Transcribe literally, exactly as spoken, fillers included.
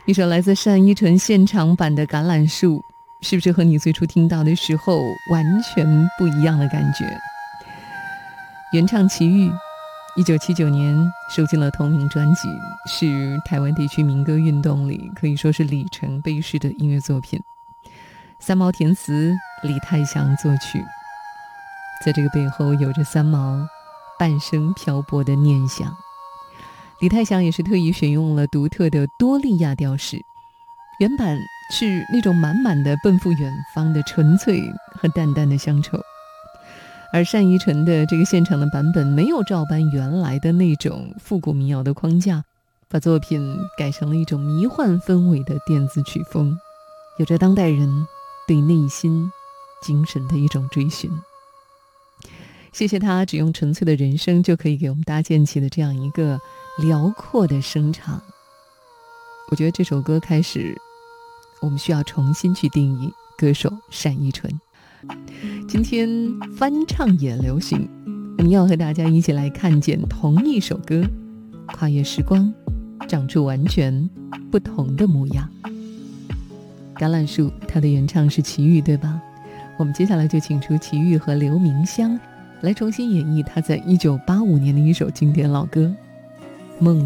一首来自单依纯现场版的《橄榄树》，是不是和你最初听到的时候完全不一样的感觉？原唱齐豫，一九七九年收进了同名专辑，是台湾地区民歌运动里可以说是里程碑式的音乐作品。三毛填词，李泰祥作曲，在这个背后有着三毛半生漂泊的念想。李泰祥也是特意选用了独特的多利亚调式，原版是那种满满的奔赴远方的纯粹和淡淡的乡愁，而单依纯的这个现场的版本没有照搬原来的那种复古民谣的框架，把作品改成了一种迷幻氛围的电子曲风，有着当代人对内心精神的一种追寻。谢谢他只用纯粹的人声就可以给我们搭建起的这样一个辽阔的声场。我觉得这首歌开始我们需要重新去定义歌手单依纯。今天翻唱也流行，我们要和大家一起来看见同一首歌跨越时光长出完全不同的模样。橄榄树它的原唱是齐豫，对吧？我们接下来就请出齐豫和刘明湘来重新演绎他在一九八五年的一首经典老歌《梦